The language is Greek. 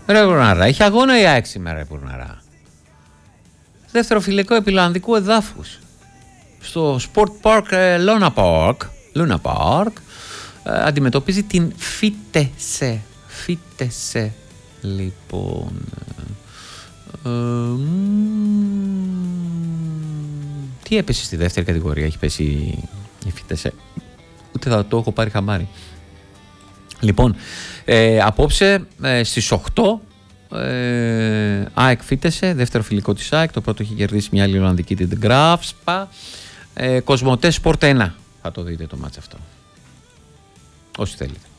Ρε Μπουρναρά, έχει αγώνα η ΑΕΚ σήμερα, ρε Μπουρναρά. Δεύτερο φιλικό επιλανδικού εδάφους. Στο Sport Park Luna Park αντιμετωπίζει την Φίτεσε. Λοιπόν, τι έπεσε στη δεύτερη κατηγορία, έχει πέσει η Φίτεσε, ούτε θα το έχω πάρει χαμάρι. Λοιπόν, απόψε στις 8 ΑΕΚ Φίτεσε, δεύτερο φιλικό της ΑΕΚ, το πρώτο έχει κερδίσει μια άλλη Ολλανδική, την Γκράφσπα. Κοσμοτέ Sport 1 θα το δείτε το μάτς αυτό, όσοι θέλετε.